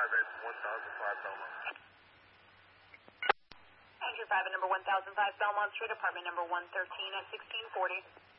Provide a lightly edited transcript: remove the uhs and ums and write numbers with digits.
at 1005 Belmont. Andrew 5 at number 1005 Belmont Street, apartment number 113 at 1640.